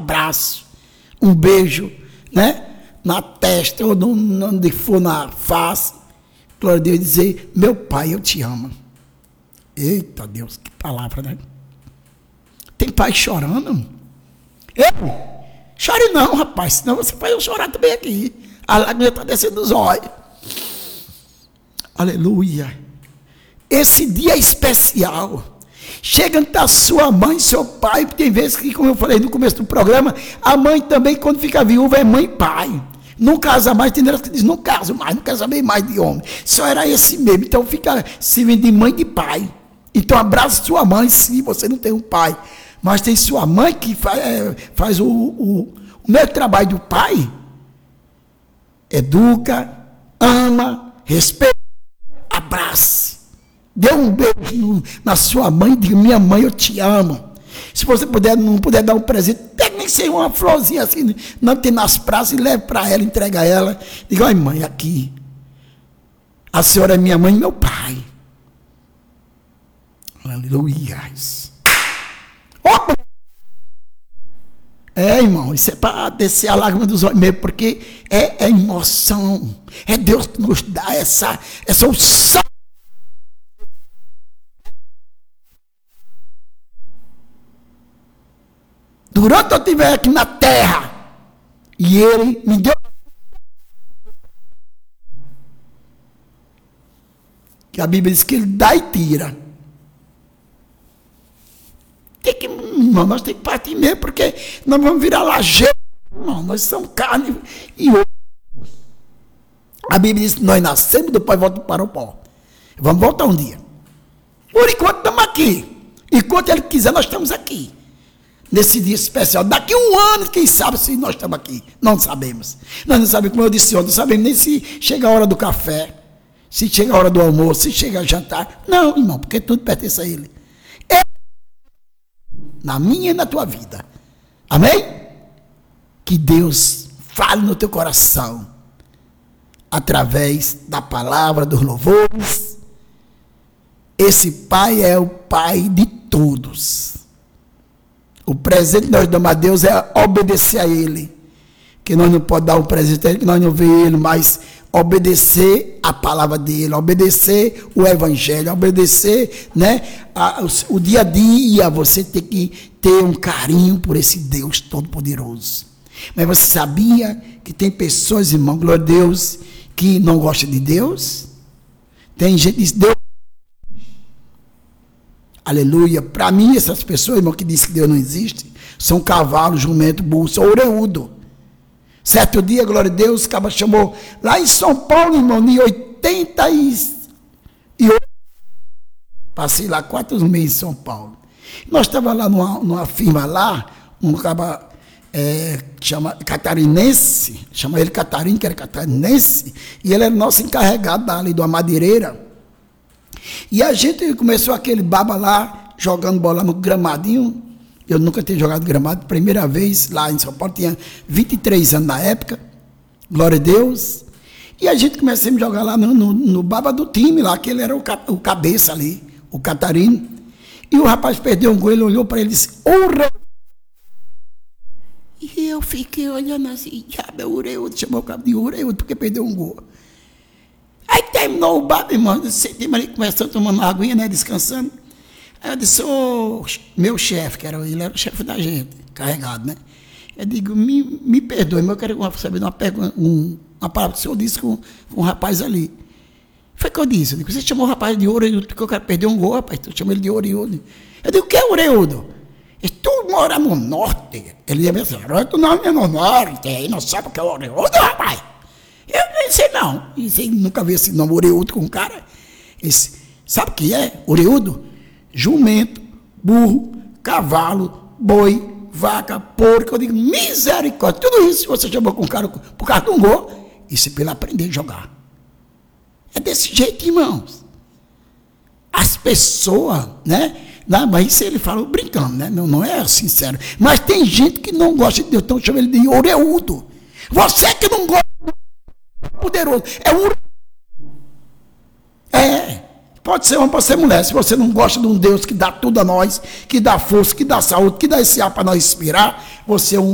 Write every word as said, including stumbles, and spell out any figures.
abraço, um beijo, né? Na testa, ou no, onde for na face. Glória a Deus, dizer, meu pai, eu te amo. Eita Deus, que palavra, né? Tem pai chorando? Eu? Chore não, rapaz, senão você faz eu chorar também aqui. A lágrima está descendo dos olhos. Aleluia. Esse dia é especial. Chega da sua mãe, seu pai, tem vezes que, como eu falei no começo do programa, a mãe também, quando fica viúva, é mãe e pai. Não casa mais, tem vezes que diz, não caso mais, não quero saber mais de homem. Só era esse mesmo, então fica se vendo de mãe e de pai. Então abraça sua mãe, se você não tem um pai. Mas tem sua mãe que faz, é, faz o, o, o meu trabalho do pai. Educa, ama, respeita, abrace. Dê um beijo no, na sua mãe e diga, minha mãe, eu te amo. Se você puder, não puder dar um presente, tem nem ser uma florzinha assim, não tem nas praças, e leve para ela, entrega a ela. Diga, ai mãe, aqui. A senhora é minha mãe e meu pai. Aleluia. Oh! É, irmão, isso é para descer a lágrima dos olhos mesmo, porque é, é emoção. É Deus que nos dá essa, essa unção. Durante eu estiver aqui na terra, e Ele me deu, que a Bíblia diz que Ele dá e tira. Tem que, irmão, nós temos que partir mesmo, porque nós vamos virar lajeiro, irmão, nós somos carne e osso. A Bíblia diz que nós nascemos, depois voltamos para o pó. Vamos voltar um dia. Por enquanto estamos aqui. Enquanto Ele quiser, nós estamos aqui. Nesse dia especial, daqui a um ano, quem sabe se nós estamos aqui, não sabemos. Nós não sabemos, como eu disse ontem, não sabemos nem se chega a hora do café, se chega a hora do almoço, se chega a jantar. Não, irmão, porque tudo pertence a Ele. É na minha e na tua vida. Amém? Que Deus fale no teu coração, através da palavra, dos louvores. Esse Pai é o Pai de todos. O presente que nós damos a Deus é obedecer a Ele. Que nós não podemos dar um presente a Ele, que nós não vemos Ele, mas obedecer a palavra dEle, obedecer o Evangelho, obedecer, né, a, o, o dia a dia. Você tem que ter um carinho por esse Deus Todo-Poderoso. Mas você sabia que tem pessoas, irmão, glória a Deus, que não gostam de Deus? Tem gente que diz, Deus... Aleluia. Para mim, essas pessoas, irmão, que dizem que Deus não existe, são cavalo, jumento, burro, são oreudo. Certo dia, glória a Deus, o cara chamou lá em São Paulo, irmão, em oitenta e oito. Passei lá quatro meses em São Paulo. Nós estávamos lá numa, numa firma lá, um cara é, chama catarinense, chama ele Catarino, que era catarinense, e ele era nosso encarregado ali de uma madeireira. E a gente começou aquele baba lá, jogando bola no gramadinho. Eu nunca tinha jogado gramado, primeira vez lá em São Paulo, tinha vinte e três anos na época, glória a Deus. E a gente começou a jogar lá no, no, no baba do time lá, que ele era o, o cabeça ali, o Catarino. E o rapaz perdeu um gol, ele olhou para ele e disse, ora! E eu fiquei olhando assim, diabo, é Ureudo, chamou o cabo de Ureudo, porque perdeu um gol. Aí terminou o baba, irmão, sentimos ali, começando, tomando uma aguinha, né, descansando. Aí eu disse, ô, oh, meu chefe, que era, ele era o chefe da gente, carregado, né? Eu digo, me, me perdoe, mas eu quero saber uma, um, uma palavra que o senhor disse com, com um rapaz ali. Foi o que eu disse, eu digo, você chamou o rapaz de Oreudo, porque eu quero perder um gol, rapaz, tu chamou ele de Oreudo. Eu digo, o que é Oreudo? Ele, tu mora no norte. Ele disse, tu não é no norte, aí não sabe o que é Oreudo, rapaz. Eu nem sei não, e sei, nunca vi esse nome Oreudo com um cara. Esse, sabe o que é Oreudo? Jumento, burro, cavalo, boi, vaca, porco. Eu digo, misericórdia. Tudo isso você chamou com o cara por causa de um gol. Isso é para ele aprender a jogar. É desse jeito, irmãos. As pessoas, né? Não, mas isso ele fala brincando, né? Não, não é sincero. Mas tem gente que não gosta de Deus, então chama ele de Oreudo. Você que não gosta do poderoso, é Oreudo. É. Pode ser homem, pode ser mulher. Se você não gosta de um Deus que dá tudo a nós, que dá força, que dá saúde, que dá esse ar para nós respirar, você é um